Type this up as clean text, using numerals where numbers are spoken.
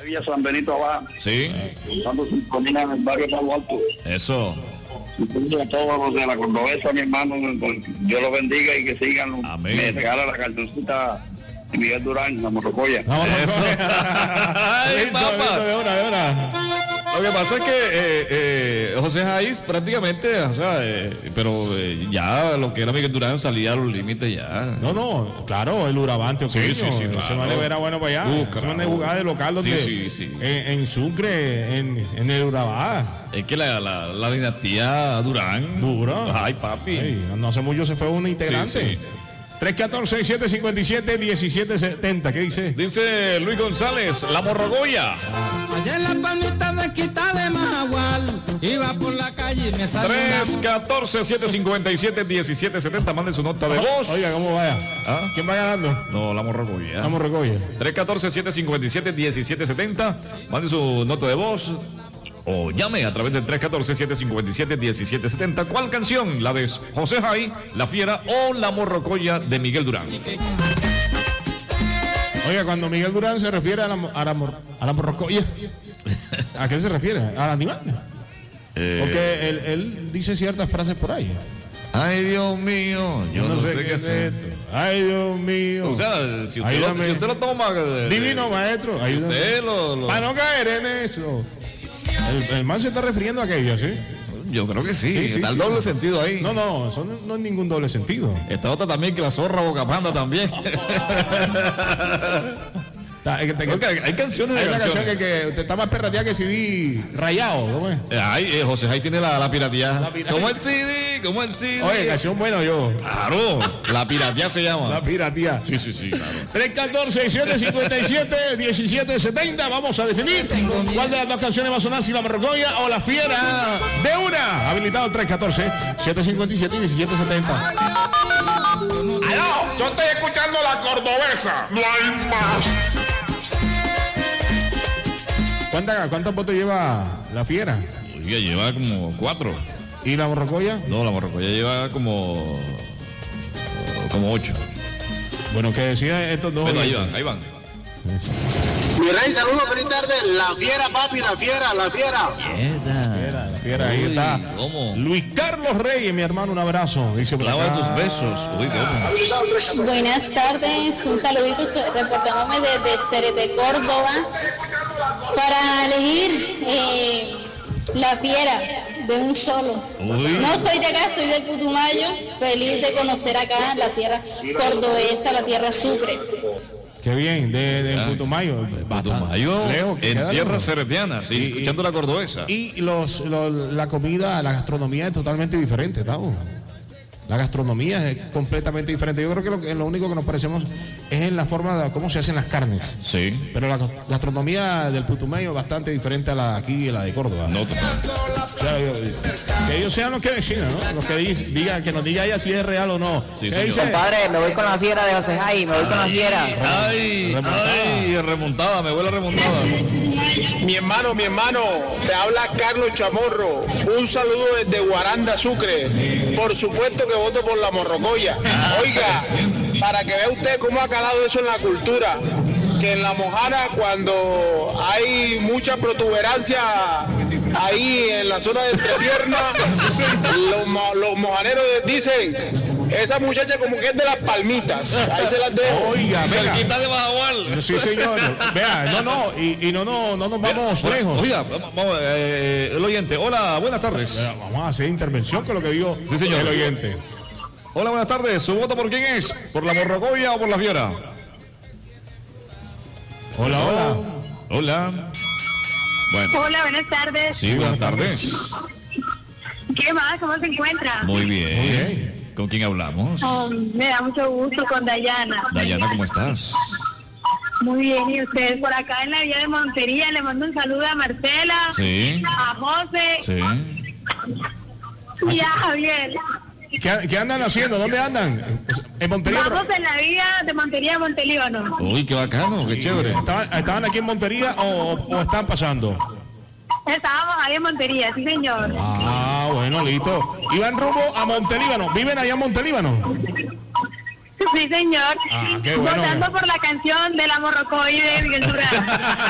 Villa San Benito abajo. Sí. Dando sintonía en el barrio Palo Alto. Eso. Y a todos los de la Cordobesa, mi hermano, Dios los bendiga y que sigan. Amén. Me regala la cartoncita de Miguel Durán, la Morrocoya. Eso. Ay, papá. De hora. Lo que pasa es que José Jaiz prácticamente, o sea, pero ya lo que era Miguel Durán salía a los límites ya. No, claro, el Urabante, Sí, claro. Ese man era bueno para allá. Ese man jugaba de local donde, Sí. En Sucre, en el Urabá. Es que la dinastía Durán. Duro. Ay, papi. Hey, no hace mucho se fue un integrante. Sí. 314-757-1770. ¿Qué dice? Dice Luis González, la Morrocoya. Allá en la palmita de Quita de Majagual, iba por la calle y me salió 314-757-1770. Manden su nota de voz. Oiga, ¿cómo vaya? ¿Ah? ¿Quién va ganando? No, la Morrocoya. Vamos, recoge. 314-757-1770. Manden su nota de voz. O llame a través del 314-757-1770. ¿Cuál canción? ¿La de José Jai, La Fiera o La Morrocoya de Miguel Durán? Oiga, cuando Miguel Durán se refiere a la morrocoya, ¿a qué se refiere? ¿Al animal? Porque él dice ciertas frases por ahí. Ay, Dios mío, yo no sé qué es esto. Ay, Dios mío. O sea, si usted lo toma... Divino maestro. Usted para no caer en eso. El man se está refiriendo a aquello, ¿sí? Yo creo que sí. Sí, Está el doble sentido ahí. No, eso no es ningún doble sentido. Esta otra también, que la zorra boca panda también. Hay canciones de Hay una canción canciones. que usted está más perrateada que CD rayado, ¿cómo es? Ay, José Jai tiene la pirateada. ¿Cómo el CD? ¿Cómo el CD? Oye, canción buena yo. Claro, la pirateada se llama. La piratía. Sí, claro. 314-757-1770. Vamos a definir cuál de las dos canciones va a sonar, si la Morrocoya o la Fiera. De una. Habilitado el 314-757-1770. ¡Aló! Yo estoy escuchando la Cordobesa. No hay más. ¿Cuántos votos lleva la Fiera? Oiga, lleva como 4. ¿Y la Morrocoya? No, la Morrocoya lleva como 8. Bueno, que decía estos dos. Pero ahí van. Mi rey, saludos, feliz tarde. La Fiera, papi, la Fiera. La Fiera, ahí está. ¿Cómo? Luis Carlos Reyes, mi hermano, un abrazo. Dice por Clava acá. tus besos. Uy, ¿cómo? Buenas tardes, un saludito reportándome desde Cerete, Córdoba, para elegir La Fiera de un solo. Uy. No soy de acá, soy del Putumayo, feliz de conocer acá la tierra cordobesa, la tierra Sucre. Qué bien, de Putumayo. Putumayo, Lejos, que en queda tierra lejos. seretiana, sí, escuchando la cordobesa. Y la comida, la gastronomía es totalmente diferente, ¿no? La gastronomía es completamente diferente. Yo creo que lo único que nos parecemos es en la forma de cómo se hacen las carnes. Sí. Pero la gastronomía del Putumayo es bastante diferente a la aquí y la de Córdoba. No, O sea, que ellos sean los que decidan, ¿no? Los que digan, que nos diga ella si es real o no. Sí, ¿Qué señor. dice? Compadre, me voy con la Fiera de José Jai, me voy con la Fiera. Ay, remontada, me huele a remontada. Mi hermano, te habla Carlos Chamorro. Un saludo desde Guaranda, Sucre. Por supuesto que voto por la Morrocoya. Oiga, para que vea usted cómo ha calado eso en la cultura, que en la Mojana, cuando hay mucha protuberancia ahí en la zona de entrepierna, los mojaneros dicen: esa muchacha como que es de las palmitas. Ahí se las dejo. Oiga, venga. Cerquita de Bajagual. Sí, señor. Vea, no nos vamos lejos. Oiga, vamos, el oyente. Hola, buenas tardes. Vamos a hacer intervención con lo que dijo Sí, señor. el oyente. Hola, buenas tardes. ¿Su voto por quién es? ¿Por la Morrocoya o por la Fiera? Hola. Hola. Bueno, Hola, buenas tardes. sí, buenas tardes. ¿Qué más? ¿Cómo se encuentra? Muy bien. Muy bien. ¿Con quién hablamos? Me da mucho gusto con Dayana. Dayana, ¿cómo estás? Muy bien, y ustedes por acá en la Villa de Montería, le mando un saludo a Marcela, Sí. a José Sí. y a Javier. ¿Qué andan haciendo? ¿Dónde andan? En Montería. Vamos en la Vía de Montería, Montelíbano. Uy, qué bacano, qué chévere. ¿Estaban aquí en Montería o están pasando? Estábamos ahí en Montería, sí señor. Ah, bueno, listo. Iban rumbo a Montelíbano. ¿Viven allá en Montelíbano? Sí señor. Ah, qué bueno. Votando por la canción de la Morrocoy de Miguel Durán.